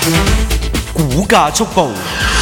股價速報。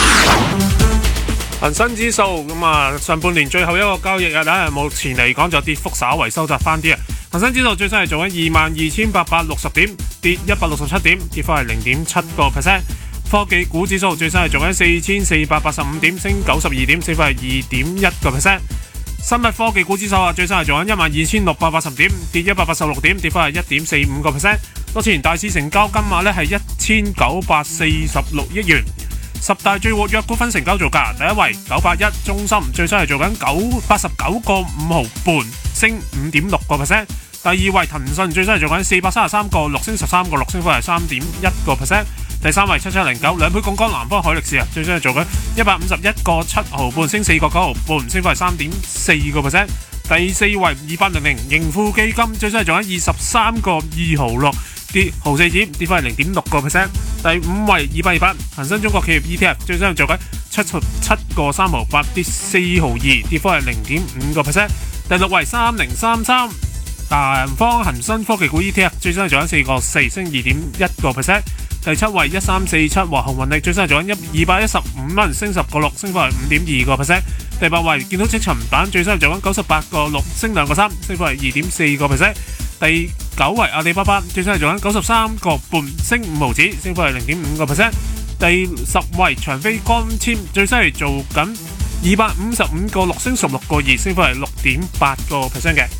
恒生指數上半年最後一個交易日咧，目前嚟講就跌幅稍為收窄翻啲啊。恒生指數最新係做緊22,860點，跌167點，跌幅係0.7%。科技股指數最新係做緊4,485點，升92點，升幅係2.1%。生物科技股指數最新係做緊12,680點，跌186點，跌幅係1.45%。目前大市成交金額咧係1,946億元。十大最活躍股份成交造價，第一位981中芯，最新係做緊89個5毫半，升5.6%。第二位騰訊，最新係做緊433個6，升13個6，升幅係3.1%。第三位7709兩倍槓桿南方海力士最新係做緊151個7毫半，升4個9毫半，升幅係3.4%。第四位2800盈富基金，最新係做緊23個2毫6，跌毫4點，跌幅係0.6%。第五位2828恒生中國企業 ETF， 最新係做緊77個3毫8，跌4毫2，跌幅係0.5%。第六位3033南方恒生科技股 ETF， 最新係做緊4個4，升2.1%。第七位1347華虹雲力，最新係做緊215蚊，升10個6，升幅係5.2%。第八位見到積層板，最新係做緊98個6，升2個3，升幅係2.4%。第九位阿里巴巴，最新係做緊93個半，升5毫子，升幅係0.5%。第十位長飛光纖，最新係做緊255個6，升16個2，升幅係6.8% 嘅。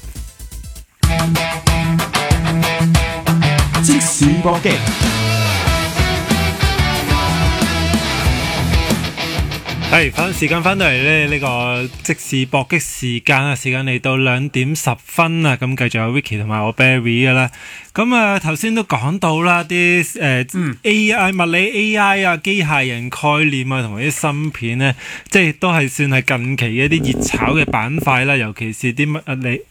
即時搏擊。 時間翻到嚟咧，呢個即時搏擊時間啊，時間嚟到2:10啊，咁繼續有 Vicky 同埋我 Barry 嘅啦。咁頭先都講到啦，啲AI 物理 AI 啊，機械人概念啊，同埋啲芯片咧，即係都係算係近期嘅一啲熱炒嘅板塊啦，尤其是啲物理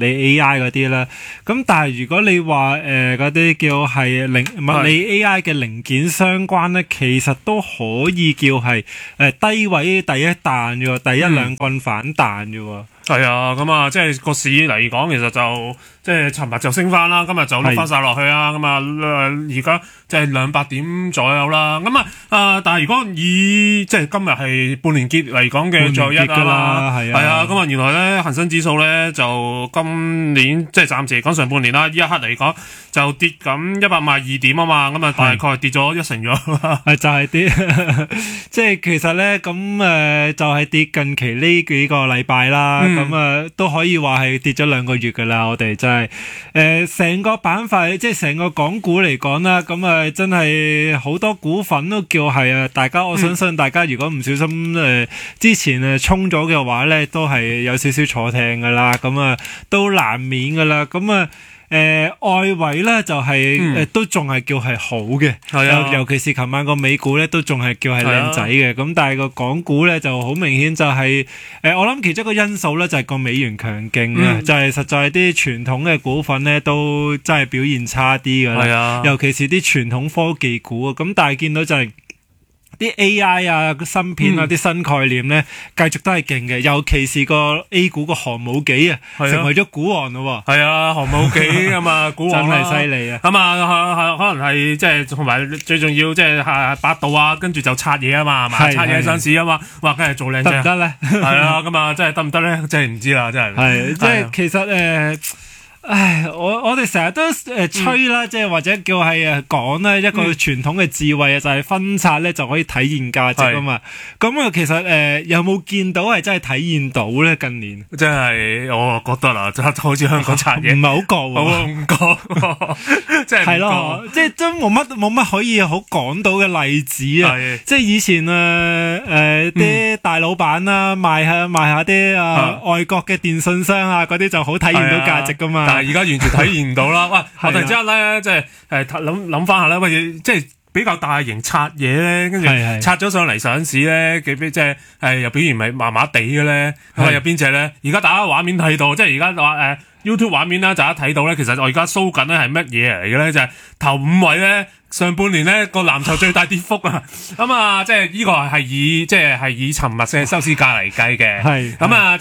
AI 嗰啲啦。咁但係如果你話嗰啲叫係物理 AI 嘅零件相關咧，其實都可以叫係低位第一彈嘅喎，第一兩棍反彈嘅喎。 係啊，即係個市嚟講，其實就即係尋日就升翻啦，今日就碌翻晒落去啊。而家即係200點左右啦。但係如果以即係今日係半年結嚟講嘅最後一啦，係啊。原來咧恒生指數咧就今年即係暫時嚟講上半年啦，呢一刻嚟講就跌緊152點啊嘛。大概跌咗1成咗。 係就係跌，即係其實咧咁就係跌近期呢幾個禮拜啦。都可以話係跌咗2個月噶啦，我哋真係成個板塊，即係成個港股嚟講啦，真係好多股份都叫係大家我相信大家如果唔小心之前衝咗嘅話咧，都係有少少坐艇噶啦，都難免噶啦，外圍咧就係都仲係叫係好嘅，尤其是琴晚個美股咧都仲係叫係靚仔嘅，但係個港股咧就好明顯就係我諗其中一個因素咧就係個美元強勁啊，就係實在啲傳統嘅股份咧都真係表現差啲噶啦，尤其是啲傳統科技股啊，但係見到就係啲 AI 啊、芯片啊、啲新概念咧，繼續都係勁嘅，尤其是個 A 股個寒武紀成為咗股王咯喎。係啊，寒武紀股王真係犀利啊！ 可能係即係同埋最重要即係百度啊，跟住就拆嘢啊嘛，係嘛？拆嘢上市啊嘛，哇！梗係做靚得唔得咧？ 係啊，真係得唔得咧？真係唔知啦，真係。 係即係其實我哋成日都吹啦，即係或者叫係講啦，一個傳統嘅智慧就係分拆咧就可以體現價值啊嘛。其實有冇見到係真係體現到咧？近年真係我覺得啦，好似香港拆嘢唔係好覺， 即係係咯，即係都冇乜可以好講到嘅例子啊。即係以前啲大老闆啦，賣下啲外國嘅電信商啊，嗰啲就好體現到價值噶嘛。 但係而家完全體現唔到啦！哇，我突然之間咧，即係諗翻下咧，喂，即係比較大型拆嘢咧，跟住拆咗上嚟上市咧，即係又表現咪麻麻地嘅咧，有邊隻咧？而家大家畫面睇到，即係而家話YouTube 畫面啦，大家睇到咧，其實我而家 show 緊咧係乜嘢嚟嘅咧？就係頭5位咧，上半年咧個藍籌最大跌幅啊！即係呢個係以尋日嘅收市價嚟計嘅，就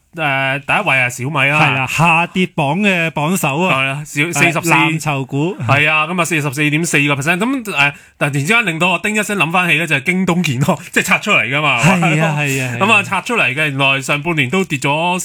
第一位係小米啦， 係啦，下跌榜嘅榜首啊， 係啦，44 藍籌股係啊，咁啊44.4%，咁突然之間令到我叮一聲諗翻起咧，就係京東健康即係拆出嚟噶嘛， 係啊， 咁啊拆出嚟嘅，原來上半年都跌咗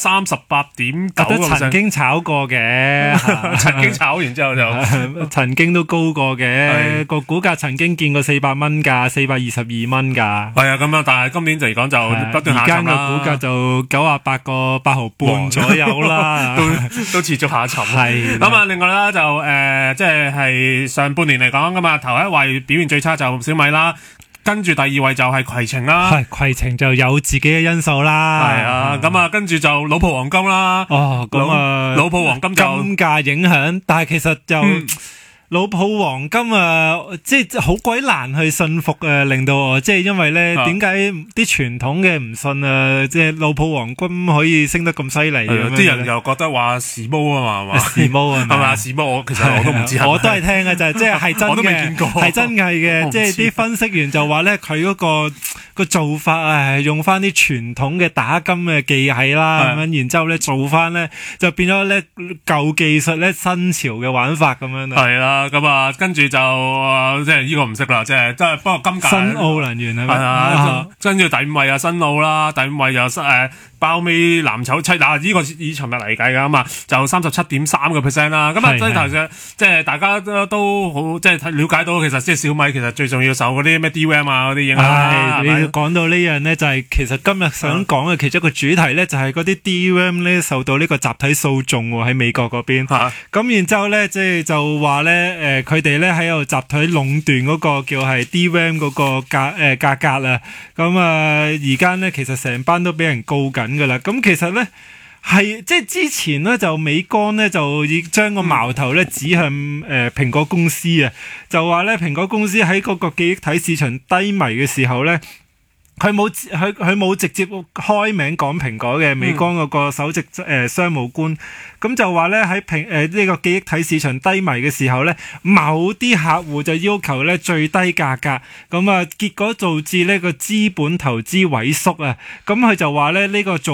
38.9%， 都曾經炒過嘅， 曾經炒完之後就曾經都高過嘅，個股價曾經見過400蚊㗎，422蚊㗎， 係啊，咁啊，但係今年就嚟講就不斷下沉啦， 而家個股價就98個8毫半左右啦， 都持續下沉。 係咁啊，另外啦就即係上半年嚟講咁啊，頭一位表現最差就小米啦，跟住第二位就係攜程啦， 係攜程就有自己嘅因素啦， 係啊，咁啊跟住就老婆黃金啦， 咁啊老婆黃金就金價影響，但係其實就。老普黃金啊，即係好鬼難去信服啊，令到我即係因為咧，點解啲傳統嘅唔信啊？即係老普黃金可以升得咁犀利， 啲人又覺得話時髦啊嘛， 時髦啊， 係嘛？時髦其實我都唔知， 我都係聽嘅就係即係真嘅， 我都未見過， 係真係嘅。即係啲分析員就話咧，佢嗰個做法啊，用翻啲傳統嘅打金嘅技藝啦，咁樣，然之後咧做翻咧就變咗咧舊技術咧新潮嘅玩法咁樣啦。 係啦。咁啊，跟住就即係呢個唔識啦，即係不過今屆新奧能源係咪？ 係啊，跟住第五位啊新奧啦，第五位就包尾藍籌呢個以尋日嚟計㗎嘛，就37.3%啦。咁啊，即係頭先即係大家都好即係了解到，其實即係小米其實最重要受嗰啲咩 DRAM 啊嗰啲影響。 你講到呢樣咧，就係其實今日想講嘅其中一個主題咧，就係嗰啲 DRAM 咧受到呢個集體訴訟喎喺美國嗰邊。咁然之後咧，即係就話咧佢哋咧喺度集體壟斷嗰個叫係 DRAM 嗰個價格啊。咁而家咧其實成班都俾人告緊㗎啦。咁其實咧係即係之前咧就美光咧就已將個矛頭咧指向蘋果公司啊，就話咧蘋果公司喺嗰個記憶體市場低迷嘅時候咧。佢冇直接開名講蘋果嘅，美光嗰個首席商務官咁就話咧喺呢個記憶體市場低迷嘅時候咧，某啲客戶就要求咧最低價格，咁啊結果導致呢個資本投資萎縮啊，咁佢就話咧呢個做